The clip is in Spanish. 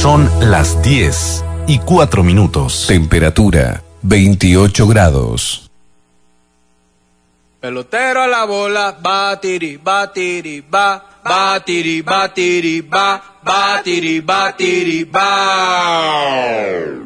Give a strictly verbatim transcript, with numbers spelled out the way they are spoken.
Son las diez y cuatro minutos. Temperatura veintiocho grados. Pelotero a la bola, batiri, batiri, ba, batiri, batiri, ba, batiri, batiri, ba.